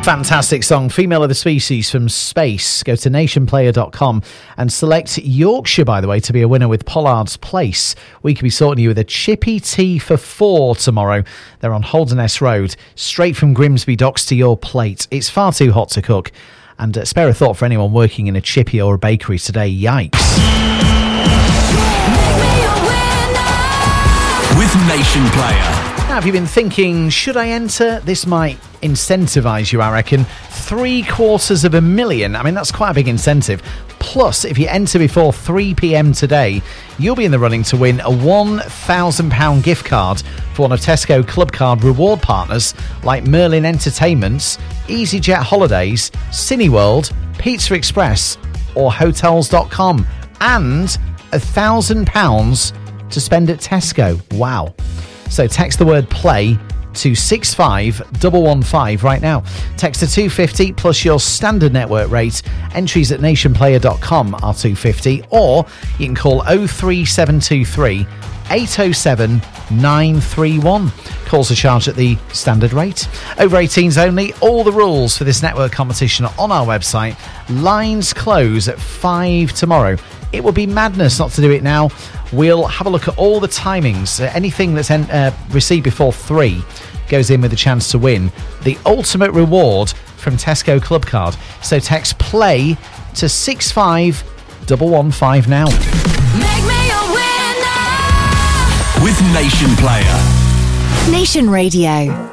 Fantastic song, Female of the Species from Space. Go to nationplayer.com and select Yorkshire, by the way, to be a winner with Pollard's Place. We could be sorting you with a chippy tea for 4 tomorrow. They're on Holderness Road, straight from Grimsby Docks to your plate. It's far too hot to cook. And spare a thought for anyone working in a chippy or a bakery today. Yikes. With Nation Player. Now, have you been thinking, should I enter? This might incentivise you, I reckon. $750,000. I mean, that's quite a big incentive. Plus, if you enter before 3 p.m. today, you'll be in the running to win a £1,000 gift card for one of Tesco Club Card reward partners like Merlin Entertainments, EasyJet Holidays, Cineworld, Pizza Express or Hotels.com, and £1,000 to spend at Tesco. Wow. So text the word play to 65115 right now. Text to 250 plus your standard network rate. Entries at nationplayer.com are 250, or you can call 03723 807 931. Calls are charged at the standard rate. Over 18s only. All the rules for this network competition are on our website. Lines close at 5 tomorrow. It would be madness not to do it now. We'll have a look at all the timings. Anything that's received before 3 goes in with a chance to win the ultimate reward from Tesco Club Card. So text play to 65115 now. Make me a winner with Nation Player. Nation Radio.